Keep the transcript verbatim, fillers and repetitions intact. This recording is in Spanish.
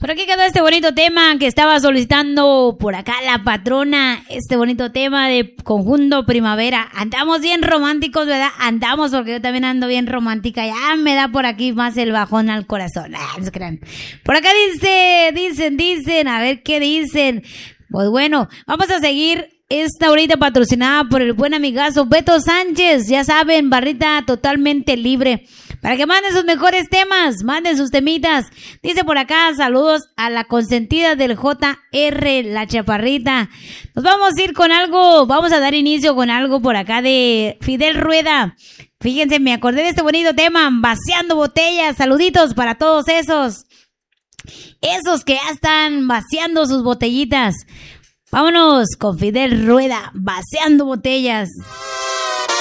Por aquí quedó este bonito tema que estaba solicitando por acá la patrona. Este bonito tema de Conjunto Primavera. Andamos bien románticos, ¿verdad? Andamos, porque yo también ando bien romántica. Ya me da por aquí más el bajón al corazón. Ah, no se crean. Por acá dice, dicen, dicen, a ver qué dicen. Pues bueno, vamos a seguir esta horita patrocinada por el buen amigazo Beto Sánchez. Ya saben, barrita totalmente libre. Para que manden sus mejores temas, manden sus temitas. Dice por acá, saludos a la consentida del J R, la chaparrita. Nos vamos a ir con algo, vamos a dar inicio con algo por acá de Fidel Rueda. Fíjense, me acordé de este bonito tema, vaciando botellas. Saluditos para todos esos, esos que ya están vaciando sus botellitas. Vámonos con Fidel Rueda, vaciando botellas.